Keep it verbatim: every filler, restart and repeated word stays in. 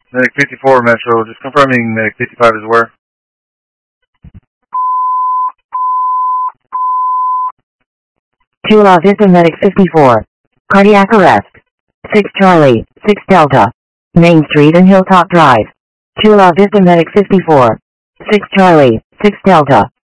Medic fifty-four, Metro. Just confirming Medic fifty-five is where? Chula Vista Medic fifty-four. Cardiac arrest. six Charlie, six Delta. Main Street and Hilltop Drive. Chula Vista Medic fifty-four. six Charlie, six Delta.